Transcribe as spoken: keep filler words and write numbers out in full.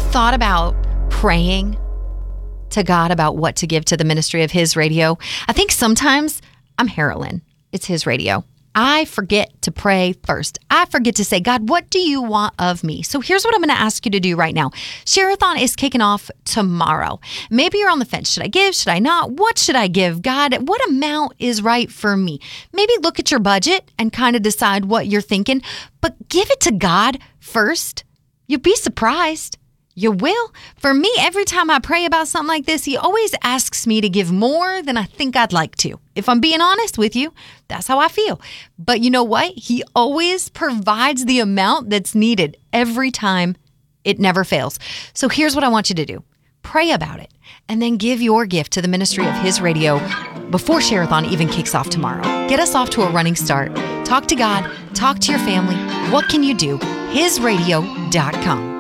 thought about praying to God about what to give to the ministry of His radio? I think sometimes I'm Harolyn. It's His radio. I forget to pray first. I forget to say, God, what do you want of me? So here's what I'm going to ask you to do right now. Share-a-thon is kicking off tomorrow. Maybe you're on the fence. Should I give? Should I not? What should I give? God, what amount is right for me? Maybe look at your budget and kind of decide what you're thinking, but give it to God first. You'll be surprised. You will. For me, every time I pray about something like this, He always asks me to give more than I think I'd like to. If I'm being honest with you, that's how I feel. But you know what? He always provides the amount that's needed every time. It never fails. So here's what I want you to do. Pray about it and then give your gift to the ministry of His radio before Share-a-thon even kicks off tomorrow. Get us off to a running start. Talk to God. Talk to your family. What can you do? his radio dot com.